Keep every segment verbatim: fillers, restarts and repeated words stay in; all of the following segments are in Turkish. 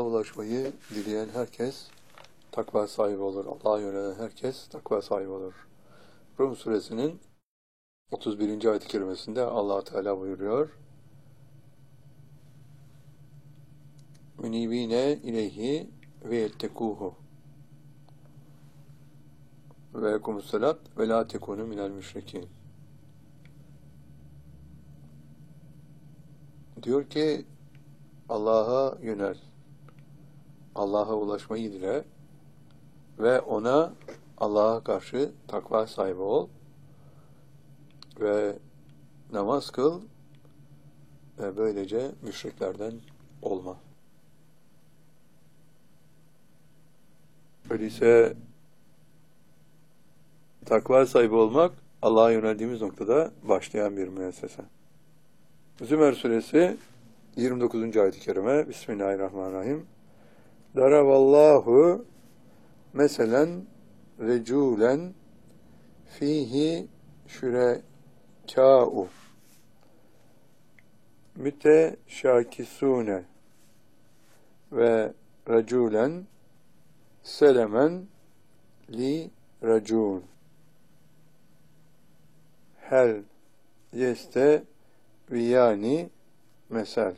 ulaşmayı dileyen herkes takva sahibi olur. Allah'a yönelen herkes takva sahibi olur. Rum suresinin otuz birinci ayet-i kerimesinde Allah Teala buyuruyor. Münibine ileyhi ve yettekuhu ve yekumussalat ve la tekunu minel müşrikin. Diyor ki Allah'a yönel, Allah'a ulaşmayı dile ve ona, Allah'a karşı takva sahibi ol ve namaz kıl ve böylece müşriklerden olma. Öyleyse takva sahibi olmak Allah'a yöneldiğimiz noktada başlayan bir müessese. Zümer suresi yirmi dokuzuncu ayet-i kerime. Bismillahirrahmanirrahim. Daravallahu meselen reculen fihi şürekâ'u müteşâkisûne ve reculen selemen li recûn hel yeste viyani mesel.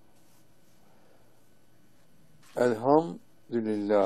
Elhamdülillah.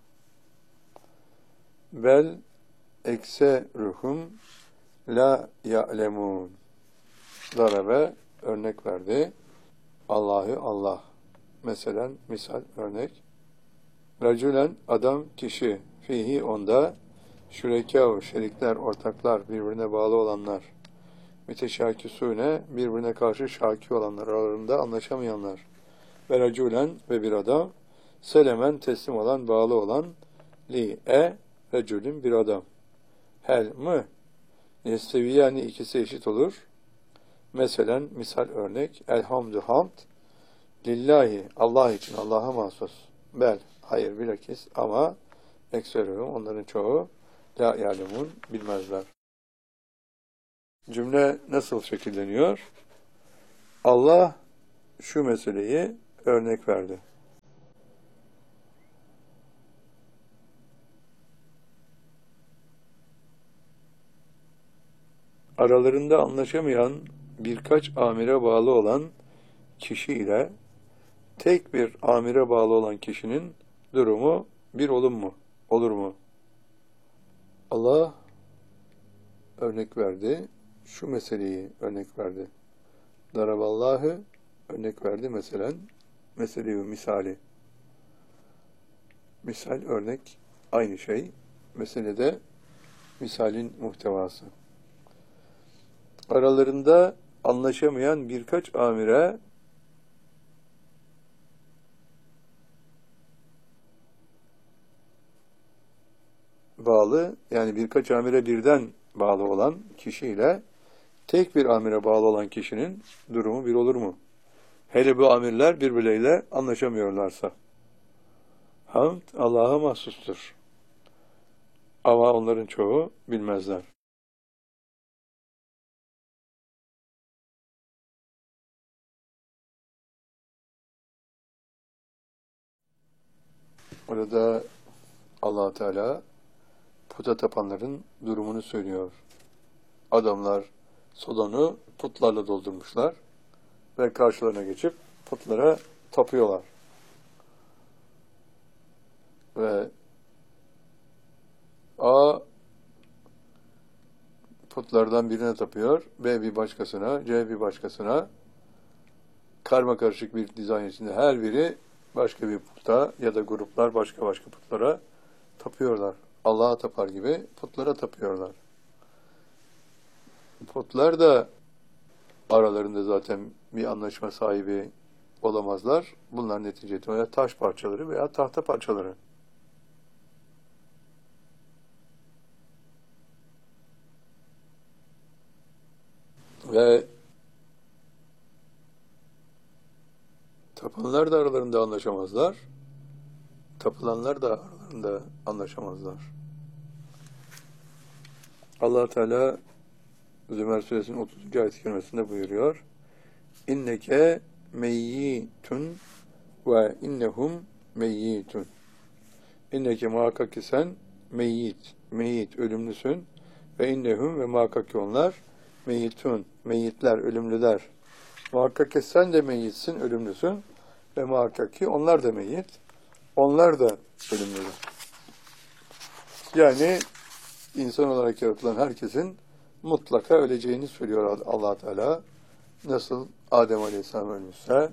Bel ekseruhum la ya'lemun. Darabe örnek verdi. Allah'ı Allah. Mesela misal örnek. Racülen adam kişi. Fihi onda. Şürekâhu şerikler, ortaklar, birbirine bağlı olanlar. Müteşâkisûne birbirine karşı şaki olanlar, aralarında anlaşamayanlar. Ve racülen ve bir adam. Selemen teslim olan, bağlı olan. Li e racülün bir adam. Hel mı? Yesteviyani ikisi eşit olur. Mesela misal örnek. Elhamdü hamd. Lillahi Allah için, Allah'a mahsus. Bel hayır bilakis ama ekserühüm onların çoğu la ya'lemun bilmezler. Cümle nasıl şekilleniyor? Allah şu meseleyi örnek verdi. Aralarında anlaşamayan birkaç amire bağlı olan kişi ile tek bir amire bağlı olan kişinin durumu bir olur mu? Olur mu? Allah örnek verdi. Şu meseleyi örnek verdi. Daraballahı örnek verdi mesela. Meseleyi misali. Misal örnek aynı şey. Meselede misalin muhtevası. Aralarında anlaşamayan birkaç amire bağlı, yani birkaç amire birden bağlı olan kişiyle tek bir amire bağlı olan kişinin durumu bir olur mu? Hele bu amirler birbirleriyle anlaşamıyorlarsa. Hamd Allah'a mahsustur. Ama onların çoğu bilmezler. Orada Allah Teala puta tapanların durumunu söylüyor. Adamlar salonu putlarla doldurmuşlar ve karşılarına geçip putlara tapıyorlar. Ve A putlardan birine tapıyor, B bir başkasına, C bir başkasına, karma karışık bir dizayn içinde her biri başka bir puta ya da gruplar başka başka putlara tapıyorlar. Allah'a tapar gibi putlara tapıyorlar. Putlar da aralarında zaten bir anlaşma sahibi olamazlar. Bunlar neticede taş parçaları veya tahta parçaları. Ve tapanlar da aralarında anlaşamazlar. Tapılanlar da aralarında anlaşamazlar. Allah Teala Zümer suresinin otuzuncu ayet-i kerimesinde buyuruyor. İnneke meyyitun ve innehum meyyitun. İnneke muhakkak ki sen meyyit, meyyit, ölümlüsün. Ve innehum ve muhakkak ki onlar meyyitun, meyyitler, ölümlüler. Muhakkak ki sen de meyyitsin, ölümlüsün. Ve muhakkak ki onlar da meyyit, onlar da ölümlüler. Yani insan olarak yaratılan herkesin mutlaka öleceğini söylüyor Allah Teala. Nasıl Adem Aleyhisselam ölmüşse,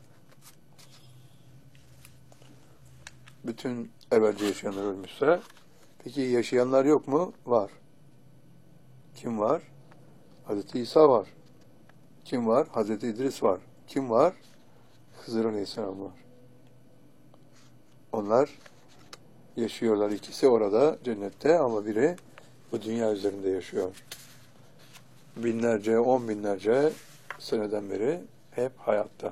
bütün evvelce yaşayanlar ölmüşse, peki yaşayanlar yok mu? Var. Kim var? Hazreti İsa var. Kim var? Hazreti İdris var. Kim var? Hızır Aleyhisselam var. Onlar yaşıyorlar. İkisi orada cennette ama biri bu dünya üzerinde yaşıyor. Binlerce, on binlerce seneden beri hep hayatta.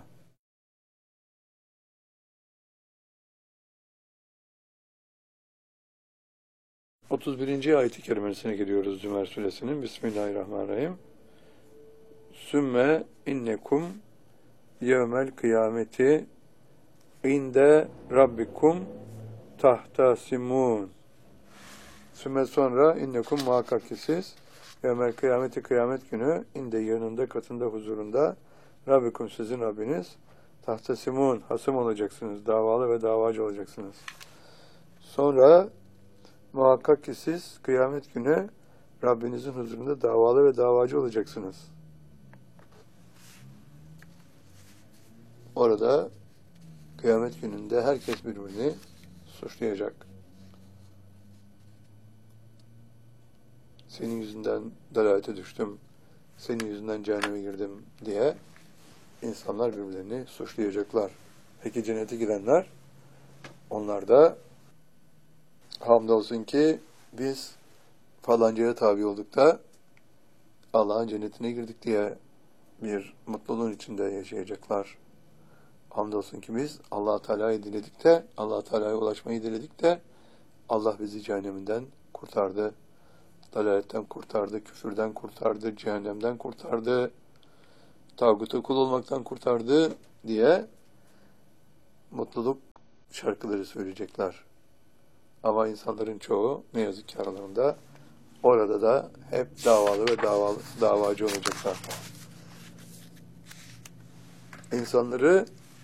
otuz birinci ayet-i kerimesine geliyoruz Zümer suresinin. Bismillahirrahmanirrahim. Sümme innekum yevmel kıyameti inde rabbikum tahtasimun. Sümme sonra innekum muhakkak ki siz yevmel kıyameti kıyamet günü inde yanında katında huzurunda rabbikum sizin Rabbiniz tahtasimun hasım olacaksınız. Davalı ve davacı olacaksınız. Sonra muhakkak ki siz kıyamet günü Rabbinizin huzurunda davalı ve davacı olacaksınız. Orada kıyamet gününde herkes birbirini suçlayacak. Senin yüzünden dalalete düştüm, senin yüzünden cehenneme girdim diye insanlar birbirlerini suçlayacaklar. Peki cennete girenler? Onlar da hamdolsun ki biz falancaya tabi olduk da Allah'ın cennetine girdik diye bir mutluluğun içinde yaşayacaklar. Hamdolsun ki biz Allah Teala'yı diledik de, Allah Teala'ya ulaşmayı diledik de Allah bizi cehenneminden kurtardı. Dalaletten kurtardı, küfürden kurtardı, cehennemden kurtardı, tağuta kul olmaktan kurtardı diye mutluluk şarkıları söyleyecekler. Ama insanların çoğu ne yazık ki aralarında orada da hep davalı ve davalı, davacı olacaklar. İnsanları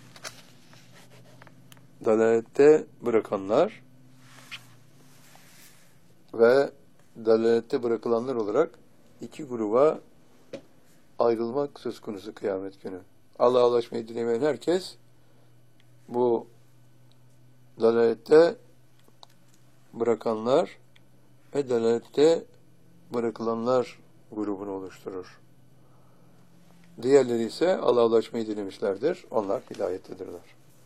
dalalette bırakanlar ve dalalette bırakılanlar olarak iki gruba ayrılmak söz konusu kıyamet günü. Allah'a ulaşmayı dilemeyen herkes bu dalalette bırakanlar ve dalalette bırakılanlar grubunu oluşturur. Diğerleri ise Allah'a ulaşmayı dilemişlerdir. Onlar hidayettedirler.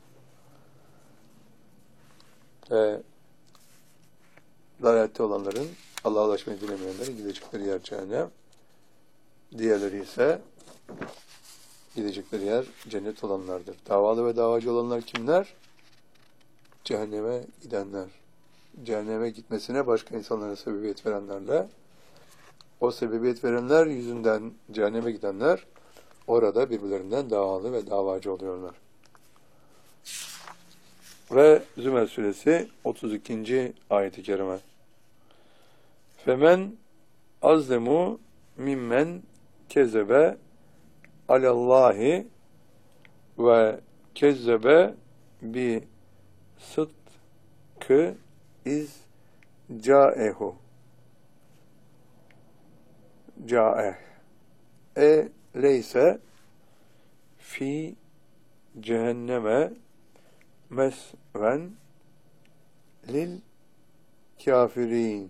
Ve dalalette olanların, Allah'a ulaşmayı dilemeyenlerin gidecekleri yer cehennem. Diğerleri ise gidecekleri yer cennet olanlardır. Davalı ve davacı olanlar kimler? Cehenneme gidenler. Cehenneme gitmesine başka insanlara sebebiyet verenlerle, o sebebiyet verenler yüzünden cehenneme gidenler orada birbirlerinden davalı ve davacı oluyorlar. Ve Zümer suresi otuz ikinci ayet-i kerime. Femen azlemu mimmen kezebe alallahi ve kezzebe bi sıdkı iz caehu caeh e leyse fi cehenneme mesven lil kafirin.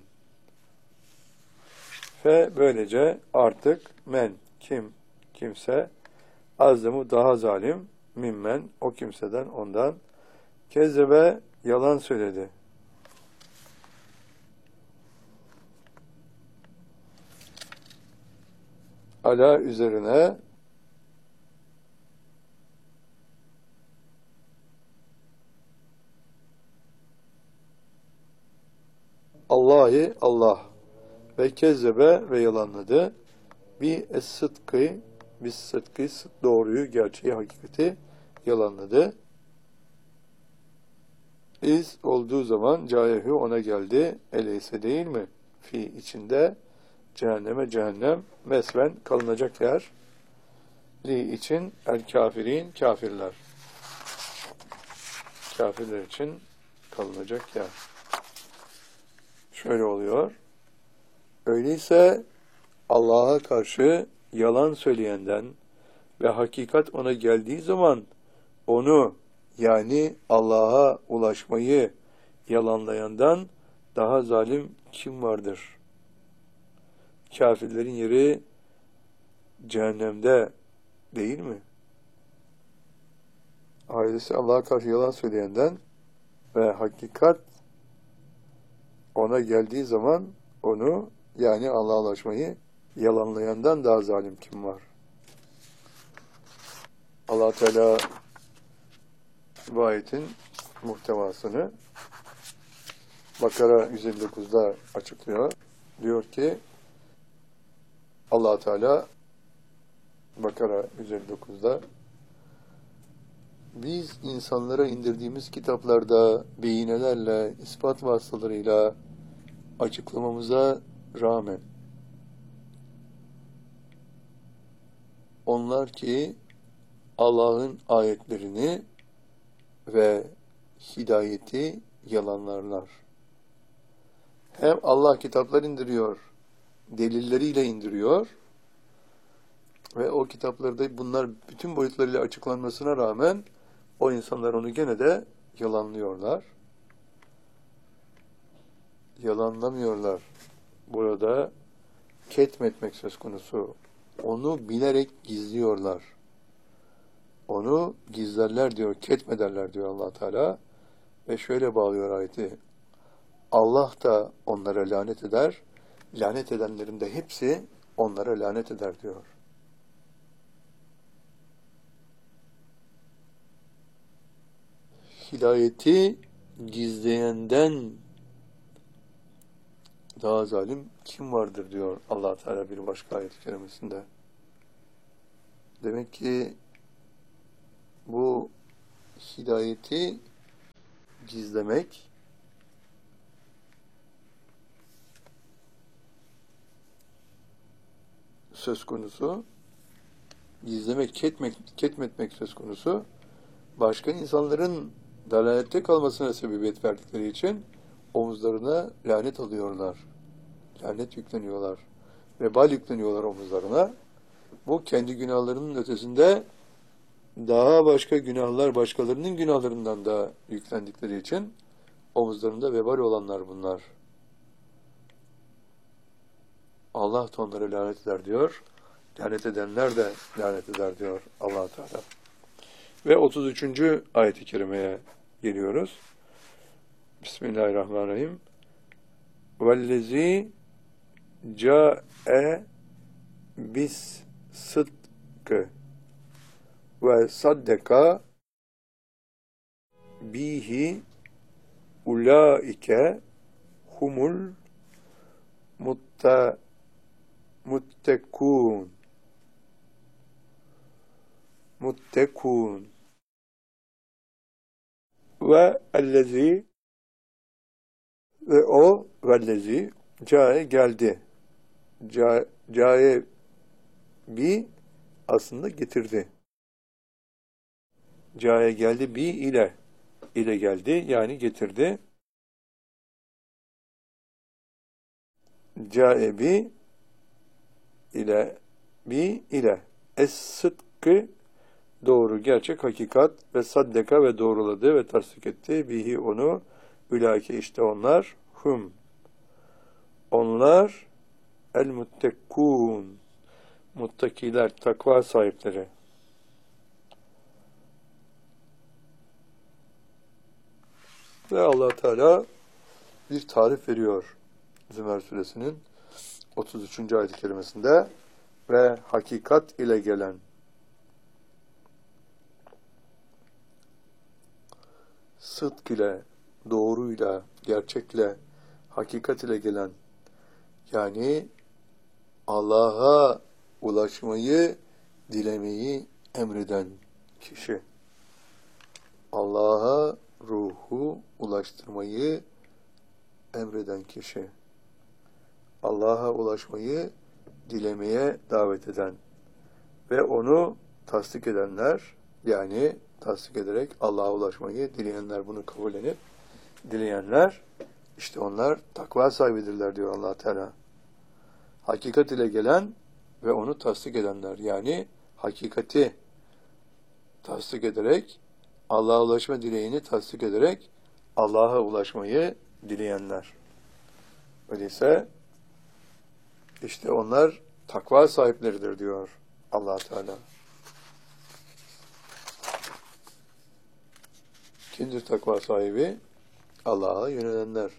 Ve böylece artık men, kim, kimse, azlemu daha zalim, mimmen, o kimseden, ondan, kezzebe, yalan söyledi. Ala üzerine, Allahi, Allah ve kezzebe ve yalanladı. Bir es-sıdkı, biz sıdkı, doğruyu, gerçeği, hakikati yalanladı. İz olduğu zaman cayehu ona geldi. Eleyse değil mi? Fi içinde cehenneme cehennem mesven kalınacak yer. Li için el kafirin kafirler. Kafirler için kalınacak yer. Şöyle oluyor. Öyleyse Allah'a karşı yalan söyleyenden ve hakikat ona geldiği zaman onu yani Allah'a ulaşmayı yalanlayandan daha zalim kim vardır? Kafirlerin yeri cehennemde değil mi? Ailesi Allah'a karşı yalan söyleyenden ve hakikat ona geldiği zaman onu yani Allah'a ulaşmayı yalanlayandan daha zalim kim var? Allah Teala bu ayetin muhtevasını Bakara yüz elli dokuzda açıklıyor. Diyor ki Allah Teala Bakara yüz elli dokuzda biz insanlara indirdiğimiz kitaplarda beyinelerle, ispat vasıtalarıyla açıklamamıza rağmen onlar ki Allah'ın ayetlerini ve hidayeti yalanlarlar. Hem Allah kitaplar indiriyor, delilleriyle indiriyor ve o kitaplarda bunlar bütün boyutlarıyla açıklanmasına rağmen o insanlar onu gene de yalanlıyorlar. Yalanlamıyorlar. Burada ketmetmek söz konusu. Onu bilerek gizliyorlar. Onu gizlerler diyor, ketmederler diyor Allah Teala. Ve şöyle bağlıyor ayeti. Allah da onlara lanet eder. Lanet edenlerin de hepsi onlara lanet eder diyor. Hidayeti gizleyenden daha zalim kim vardır diyor Allah Teala bir başka ayet-i kerimesinde. Demek ki bu hidayeti gizlemek söz konusu, gizlemek, ketmek, ketmetmek söz konusu, başka insanların dalalette kalmasına sebebiyet verdikleri için omuzlarına lanet alıyorlar. Lanet yükleniyorlar. Vebal yükleniyorlar omuzlarına. Bu kendi günahlarının ötesinde daha başka günahlar, başkalarının günahlarından da yüklendikleri için omuzlarında vebal olanlar bunlar. Allah da onlara lanet eder diyor. Lanet edenler de lanet eder diyor Allah Teala. Ve otuz üçüncü ayet-i kerimeye geliyoruz. Bismillahirrahmanirrahim. Vellezî câe bis sıdkı ve saddeka bihi ulaike humul mutta muttekûn muttekûn ve ellezî ve o vellezî cae geldi. Ca, cae bi aslında getirdi. Cae geldi bi ile ile geldi yani getirdi. Cae bi ile bi ile es-sıdkı doğru, gerçek, hakikat ve saddeka ve doğruladı ve tasdik etti. Bihi onu ülâke işte onlar hum. Onlar el-muttekûn muttakiler, takva sahipleri. Ve Allah Teala bir tarif veriyor Zümer suresinin otuz üçüncü ayet-i kerimesinde ve hakikat ile gelen sıdk ile, doğruyla, gerçekle, hakikat ile gelen yani Allah'a ulaşmayı, dilemeyi emreden kişi. Allah'a ruhu ulaşmayı ulaştırmayı emreden kişi. Allah'a ulaşmayı dilemeye davet eden ve onu tasdik edenler, yani tasdik ederek Allah'a ulaşmayı dileyenler, bunu kabullenip dileyenler, işte onlar takva sahibidirler diyor Allah Teala. Hakikat ile gelen ve onu tasdik edenler, yani hakikati tasdik ederek, Allah'a ulaşma dileğini tasdik ederek Allah'a ulaşmayı dileyenler. Öyleyse işte onlar takva sahipleridir diyor Allah Teala. Kimdir takva sahibi? Allah'a yönelenler.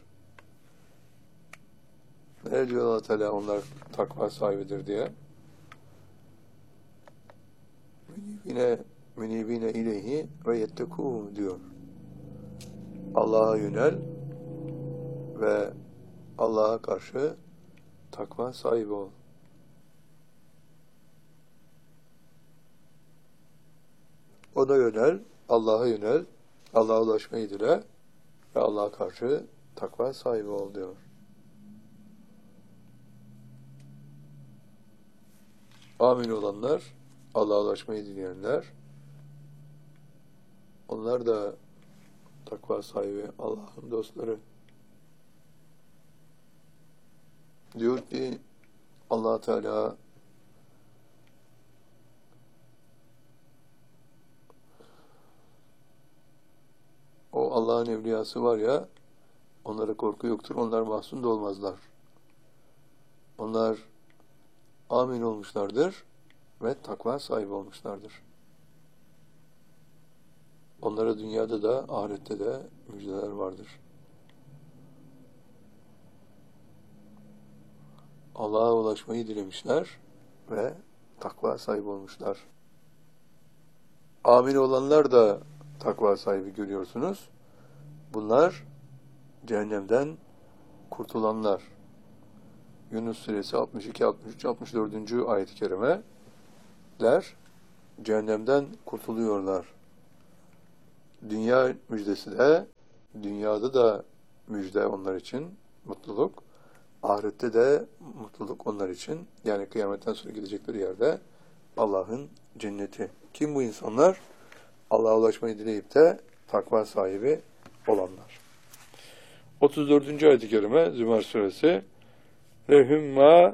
Ne diyor Allah Teala onlar takva sahibidir diye? Yine münibine ileyhi ve yettekû diyor. Allah'a yönel ve Allah'a karşı takva sahibi ol. Ona yönel, Allah'a yönel, Allah'a ulaşmayı dile ve Allah'a karşı takva sahibi ol diyor. Amin olanlar, Allah'a ulaşmayı dileyenler, onlar da takva sahibi, Allah'ın dostları. Diyor ki Allah Teala o Allah'ın evliyası var ya, onlara korku yoktur, onlar mahzun da olmazlar. Onlar amin olmuşlardır ve takva sahibi olmuşlardır. Onlara dünyada da ahirette de müjdeler vardır. Allah'a ulaşmayı dilemişler ve takva sahibi olmuşlar. Amin olanlar da takva sahibi görüyorsunuz. Bunlar cehennemden kurtulanlar. Yunus suresi altmış iki, altmış üç, altmış dördüncü ayet-i kerimeler cehennemden kurtuluyorlar. Dünya müjdesi de, dünyada da müjde onlar için, mutluluk. Ahirette de mutluluk onlar için. Yani kıyametten sonra gidecekleri yerde Allah'ın cenneti. Kim bu insanlar? Allah'a ulaşmayı dileyip de takva sahibi olanlar. otuz dördüncü ayet-i kerime Zümer suresi lehum ma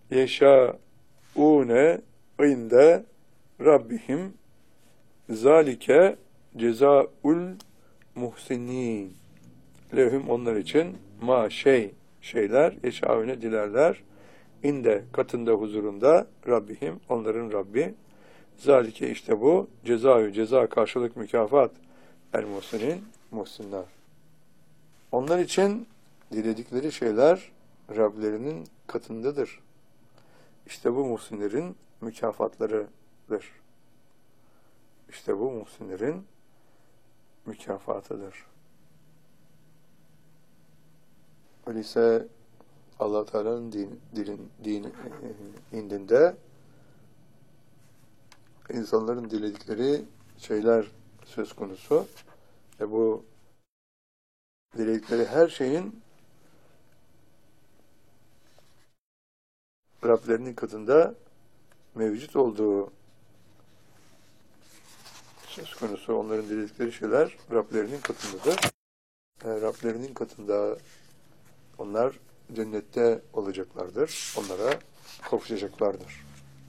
yeşâûne inde rabbihim zalike cezaul muhsinin. Lehum onlar için ma şey şeyler yeşâûne dilerler inde katında huzurunda Rabbihim onların Rabbi. Zalike işte bu cezayü ceza karşılık mükafat el muhsinin muhsinler. Onlar için diledikleri şeyler Rablerinin katındadır. İşte bu muhsinlerin mükafatlarıdır. İşte bu muhsinlerin mükafatıdır. Öyleyse Allah Teala'nın din, dilin, din indinde insanların diledikleri şeyler söz konusu ve bu diledikleri her şeyin Rablerinin katında mevcut olduğu söz konusu. Onların diledikleri şeyler Rablerinin katındadır. Yani Rablerinin katında onlar cennette olacaklardır. Onlara kavuşacaklardır.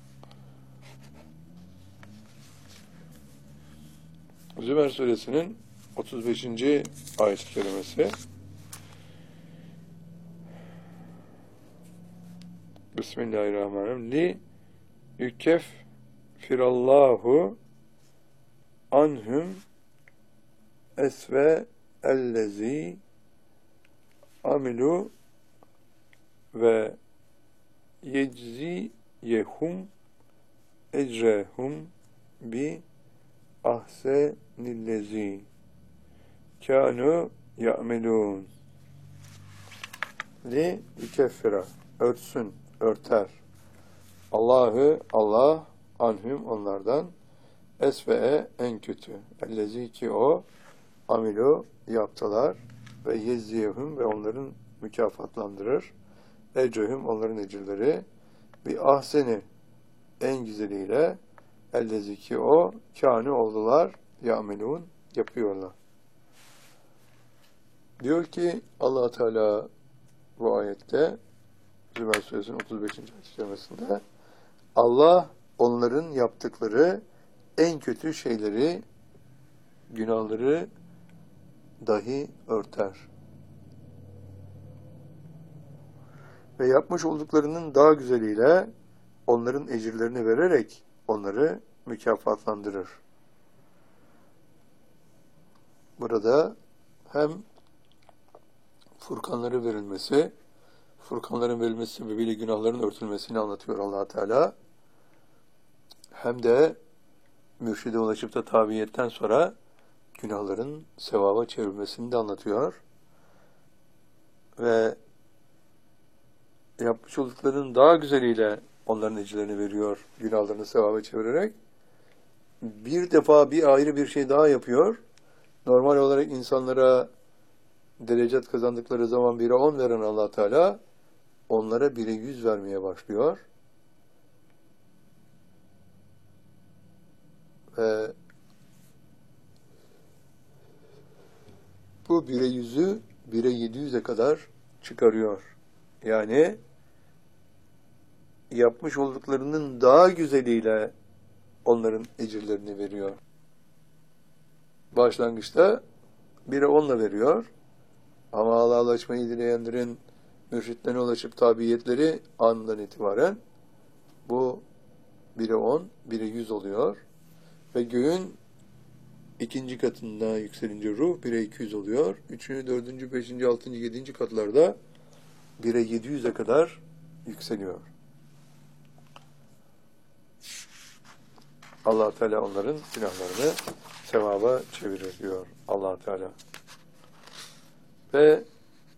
Zümer suresinin otuz beşinci ayet-i kerimesi Bismillahirrahmanirrahim. Li yukeffirallahu anhum esve ellezi amilu ve yecziyehum ecrehum bi ahsenillezi kânû ya'melûn. Li yukeffira örtsün, örter. Allah'ı Allah anhum onlardan esve'e en kötü. Ellezi ki o amilu yaptılar. ve yezziyehum ve onların mükafatlandırır. Ecrehum onların ecirleri bir ahseni en güzeliyle ellezi ki o kâni oldular ya'melûn yapıyorlar. Diyor ki Allah Teala bu ayette Zümer Suresinin otuz beşinci ayet kerimesinde Allah onların yaptıkları en kötü şeyleri, günahları dahi örter. Ve yapmış olduklarının daha güzeliyle onların ecirlerini vererek onları mükafatlandırır. Burada hem Furkanların verilmesi, Furkanların verilmesi sebebiyle günahların örtülmesini anlatıyor Allah Teala. Hem de mürşide ulaşıp da tabiyetten sonra günahların sevaba çevrilmesini de anlatıyor. Ve yapmış olduklarının daha güzeliyle onların ecirlerini veriyor, günahlarını sevaba çevirerek. Bir defa bir ayrı bir şey daha yapıyor. Normal olarak insanlara derecet kazandıkları zaman bire on veren Allah Teala onlara bire yüz vermeye başlıyor. Ve bu bire yüzü bire yedi yüze kadar çıkarıyor. Yani yapmış olduklarının daha güzeliyle onların ecirlerini veriyor. Başlangıçta bire onla veriyor. Ama Allah'a ulaşmayı dileyenlerin mürşitlerine ulaşıp tabiyetleri andan itibaren bu bire on, bire yüz oluyor. Ve göğün ikinci katında yükselince ruh bire iki yüz oluyor. Üçüncü, dördüncü, beşinci, altıncı, yedinci katlarda bire yedi yüze kadar yükseliyor. Allah Teala onların günahlarını sevaba çevirir diyor Allah Teala. Ve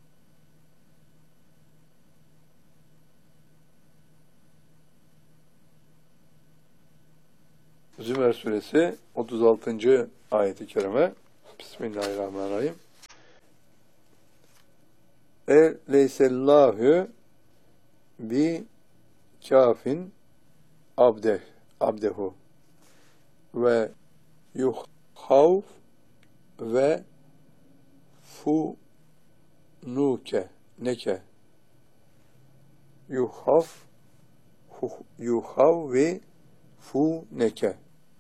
Zümer Suresi otuz altıncı ayet-i kerime. Bismillahirrahmanirrahim. E leysellahu bi kafin abdeh abdehu ve yuhavf ve fu nuke neke yuhaf yuhav ve fu neke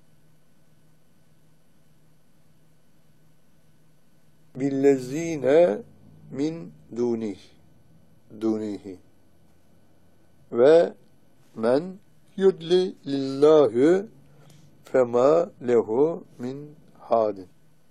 billezine min dunih dunihi ve men yudli lillahi fema lehu min hadin.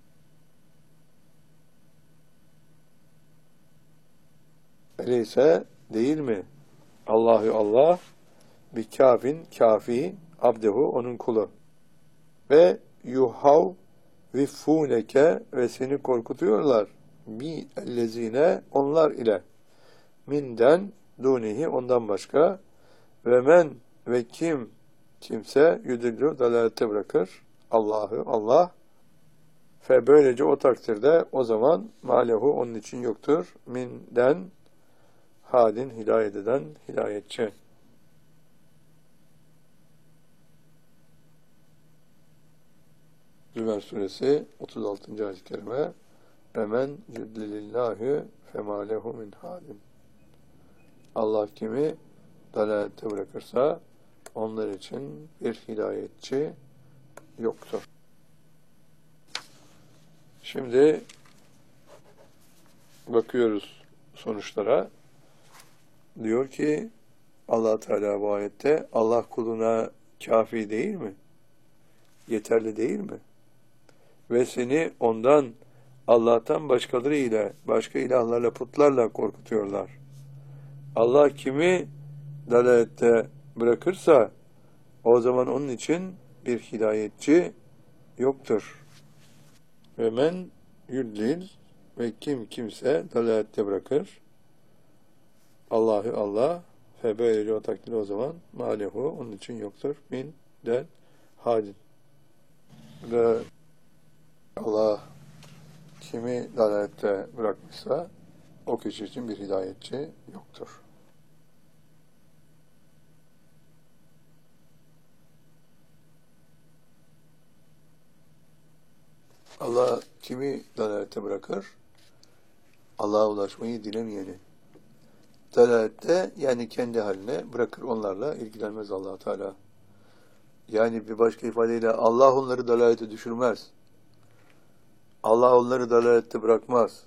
Öyleyse değil mi? Allahu Allah bir kafin, kafi, abdehu, onun kulu. Ve yuhav vifuneke ve seni korkutuyorlar. Bi ellezine onlar ile. Minden dunihi ondan başka. Ve men ve kim kimse yudillu dalalete bırakır. Allah'ı Allah. Fe böylece o takdirde o zaman malehu onun için yoktur. Minden hadin hidayet eden hidayetçi. Zümer Suresi otuz altıncı ayet-i kerime. Emen yudlilillahi fema lehu min hadin. Allah kimi dalalette bırakırsa onlar için bir hidayetçi yoktur. Şimdi bakıyoruz sonuçlara. Diyor ki Allah Teala bu ayette Allah kuluna kafi değil mi? Yeterli değil mi? Ve seni ondan Allah'tan başkaları ile başka ilahlarla putlarla korkutuyorlar. Allah kimi dalalette bırakırsa o zaman onun için bir hidayetçi yoktur. Ve men yudlil ve kim kimse dalalette bırakır Allah'ı Allah fe böylece o takdirde o zaman malehu onun için yoktur min den hadin. Ve Allah kimi dalalette bırakmışsa o kişi için bir hidayetçi yoktur. Allah kimi dalalette bırakır? Allah'a ulaşmayı dilemeyeni. Dalalette yani kendi haline bırakır, onlarla ilgilenmez Allah Teala. Yani bir başka ifadeyle Allah onları dalalete düşürmez. Allah onları dalalette bırakmaz.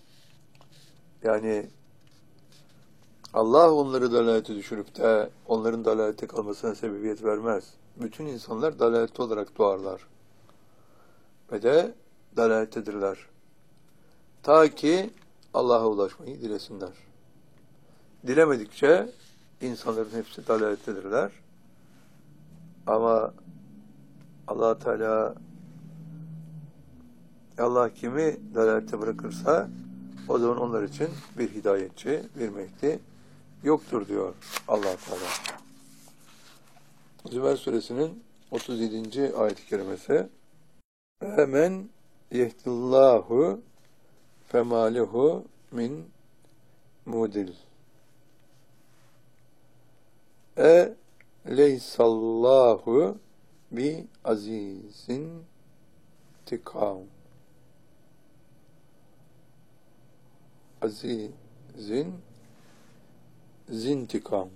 Yani Allah onları dalalete düşürüp de onların dalalette kalmasına sebebiyet vermez. Bütün insanlar dalalette olarak doğarlar. Ve de dalalettedirler. Ta ki Allah'a ulaşmayı dilesinler. Dilemedikçe insanların hepsi dalalettedirler. Ama Allah Teala Allah kimi dalalette bırakırsa o zaman onlar için bir hidayetçi, bir Mehdi yoktur diyor Allah Teala. Zümer suresinin otuz yedinci ayet-i kerimesi. Hemen yehdillahu femalehu min mudil. E leysallahu bi azizin tikam. Azizin zintikam.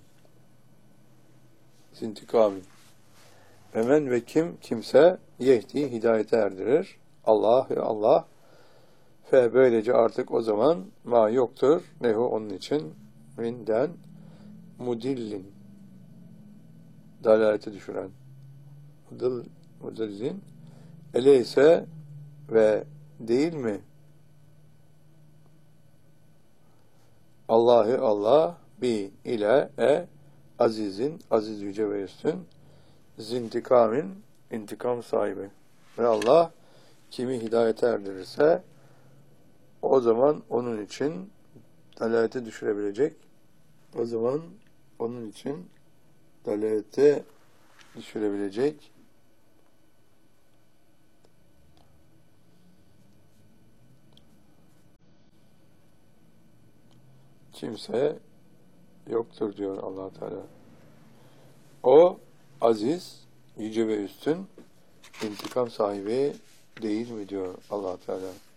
Zintikamin. Hemen ve kim kimse yehdi hidayete erdirir. Allah ve Allah fe böylece artık o zaman ma yoktur nehu onun için minden mudillin dalalete düşüren mudil mudillin eleyse ve değil mi Allah'ı Allah bi ile e azizin aziz yüce ve üstün zintikamin intikam sahibi ve Allah kimi hidayete erdirirse o zaman onun için dalalete düşürebilecek o zaman onun için dalalete düşürebilecek kimse yoktur diyor Allah Teala. O aziz, yüce ve üstün intikam sahibi değil mi diyor Allah Teala.